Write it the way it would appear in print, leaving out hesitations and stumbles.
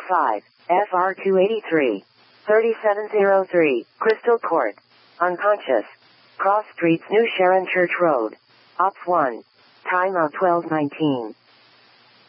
5, FR 283. 3703, Crystal Court. Unconscious. Cross Streets, New Sharon Church Road. Ops 1. Timeout 12:19.